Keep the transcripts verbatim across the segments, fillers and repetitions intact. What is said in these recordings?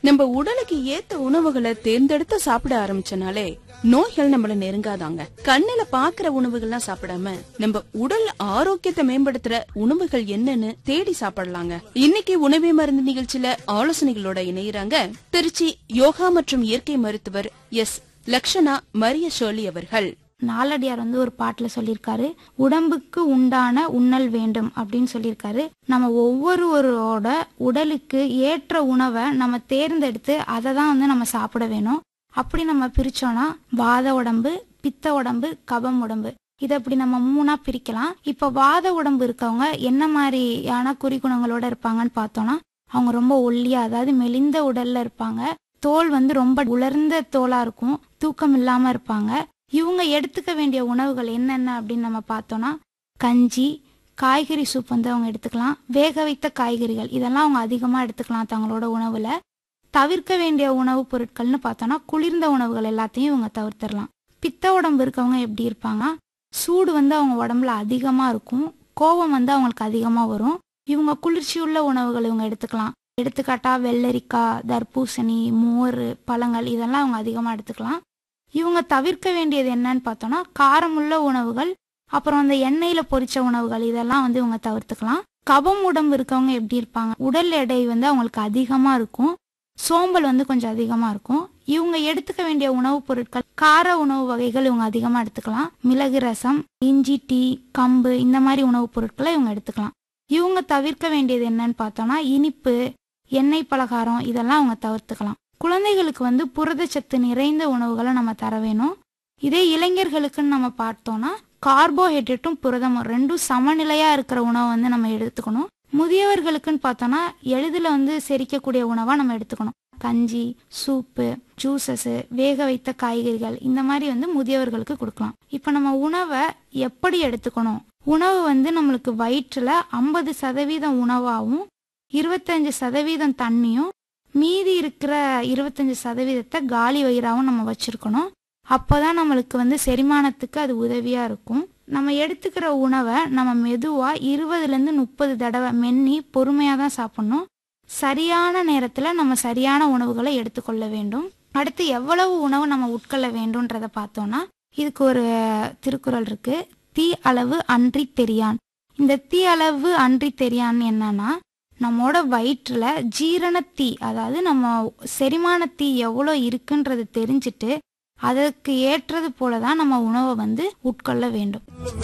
நம்ம உடலுக்கு ஏத்த உணவுகளை தேர்ந்தெடுத்து சாப்பிட ஆரம்பிச்சனாலே நோய்கள் நம்மள நெருங்காதாங்க. கண்ணுல பாக்குற உணவுகள்லாம் சாப்பிடாம நம்ம உடல் ஆரோக்கியத்தை மேம்படுத்துற உணவுகள் என்னன்னு தேடி சாப்பிடலாங்க. இன்னைக்கு உணவே மருந்து நிகழ்ச்சியில ஆலோசனைகளோட இணையறாங்க திருச்சி யோகா மற்றும் இயற்கை மருத்துவர் எஸ் லக்ஷனா மரிய ஷோலி அவர்கள். நாலடியார் வந்து ஒரு பாட்டுல சொல்லியிருக்காரு, உடம்புக்கு உண்டான உண்ணல் வேண்டும் அப்படின்னு சொல்லியிருக்காரு. நம்ம ஒவ்வொருவரோட உடலுக்கு ஏற்ற உணவை நம்ம தேர்ந்தெடுத்து அதை தான் வந்து நம்ம சாப்பிட வேணும். அப்படி நம்ம பிரிச்சோம்னா வாத உடம்பு, பித்த உடம்பு, கபம் உடம்பு, இதை அப்படி நம்ம மூணா பிரிக்கலாம். இப்ப வாத உடம்பு இருக்கவங்க என்ன மாதிரியான குறிகுணங்களோட இருப்பாங்கன்னு பார்த்தோம்னா, அவங்க ரொம்ப ஒல்லியா, அதாவது மெலிந்த உடல்ல இருப்பாங்க. தோல் வந்து ரொம்ப உலர்ந்த தோலா இருக்கும். தூக்கம் இல்லாம இருப்பாங்க. இவங்க எடுத்துக்க வேண்டிய உணவுகள் என்னென்ன அப்படின்னு நம்ம பார்த்தோம்னா, கஞ்சி, காய்கறி சூப் வந்து அவங்க எடுத்துக்கலாம். வேக வைத்த காய்கறிகள் இதெல்லாம் அவங்க அதிகமாக எடுத்துக்கலாம் தங்களோட உணவுல. தவிர்க்க வேண்டிய உணவுப் பொருட்கள்னு பார்த்தோம்னா, குளிர்ந்த உணவுகள் எல்லாத்தையும் இவங்க தவிர்த்திடலாம். பித்த உடம்பு இருக்கவங்க எப்படி இருப்பாங்க, சூடு வந்து அவங்க உடம்புல அதிகமாக இருக்கும். கோபம் வந்து அவங்களுக்கு அதிகமாக வரும். இவங்க குளிர்ச்சியுள்ள உணவுகள் இவங்க எடுத்துக்கலாம். எடுத்துக்காட்டா வெள்ளரிக்காய், தர்பூசணி, மோர், பழங்கள் இதெல்லாம் அவங்க அதிகமாக எடுத்துக்கலாம். இவங்க தவிர்க்க வேண்டியது என்னன்னு பார்த்தோம்னா, காரமுள்ள உணவுகள், அப்புறம் அந்த எண்ணெயில பொரிச்ச உணவுகள் இதெல்லாம் வந்து இவங்க தவிர்த்துக்கலாம். கபம் உடம்பு இருக்கவங்க எப்படி இருப்பாங்க, உடல் எடை வந்து அவங்களுக்கு அதிகமா இருக்கும். சோம்பல் வந்து கொஞ்சம் அதிகமா இருக்கும். இவங்க எடுத்துக்க வேண்டிய உணவுப் பொருட்கள், கார உணவு வகைகள் இவங்க அதிகமா எடுத்துக்கலாம். மிளகு ரசம், இஞ்சி, டீ, கம்பு இந்த மாதிரி உணவுப் பொருட்களை இவங்க எடுத்துக்கலாம். இவங்க தவிர்க்க வேண்டியது என்னன்னு பார்த்தோம்னா, இனிப்பு, எண்ணெய் பலகாரம் இதெல்லாம் அவங்க தவிர்த்துக்கலாம். குழந்தைகளுக்கு வந்து புரதச்சத்து நிறைந்த உணவுகளை நம்ம தர வேணும். இதே இளைஞர்களுக்குன்னு நம்ம பார்த்தோம்னா, கார்போஹைட்ரேட்டும் புரதமும் ரெண்டும் சமநிலையா இருக்கிற உணவை வந்து நம்ம எடுத்துக்கணும். முதியவர்களுக்குன்னு பார்த்தோம்னா, எளிதில் வந்து செரிக்கக்கூடிய உணவா நம்ம எடுத்துக்கணும். கஞ்சி, சூப்பு, ஜூசஸ், வேக வைத்த காய்கறிகள் இந்த மாதிரி வந்து முதியவர்களுக்கு கொடுக்கலாம். இப்போ நம்ம உணவை எப்படி எடுத்துக்கணும், உணவு வந்து நம்மளுக்கு வயிற்றுல ஐம்பது சதவீதம் உணவாகவும் இருபத்தஞ்சு சதவீதம் தண்ணியும் மீதி இருக்கிற இருபத்தஞ்சு சதவீதத்தை காலி வயிறாவும் நம்ம வச்சிருக்கணும். அப்போதான் நம்மளுக்கு வந்து செரிமானத்துக்கு அது உதவியா இருக்கும். நம்ம எடுத்துக்கிற உணவை நம்ம மெதுவா இருபதுல இருந்து முப்பது தடவை மென்னி பொறுமையா தான் சாப்பிடணும். சரியான நேரத்துல நம்ம சரியான உணவுகளை எடுத்துக்கொள்ள வேண்டும். அடுத்து எவ்வளவு உணவு நம்ம உட்கொள்ள வேண்டும்ன்றத பார்த்தோம்னா, இதுக்கு ஒரு திருக்குறள் இருக்கு, தீ அளவு அன்றி தெரியான். இந்த தீ அளவு அன்றி தெரியான் என்னன்னா, நம்மோட வயிற்றுல ஜீரண தீ, அதாவது நம்ம செரிமான தீ எவ்வளோ இருக்குன்றது தெரிஞ்சுட்டு அதற்கு ஏற்றது போலதான் நம்ம உணவை வந்து உட்கொள்ள வேண்டும்.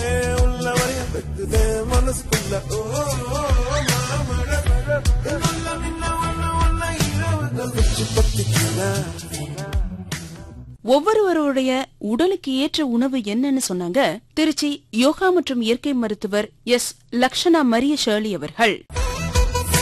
ஒவ்வொருவருடைய உடலுக்கு ஏற்ற உணவு என்னன்னு சொன்னாங்க திருச்சி யோகா மற்றும் இயற்கை மருத்துவர் எஸ் லக்ஷனா மரிய ஷோலி அவர்கள்.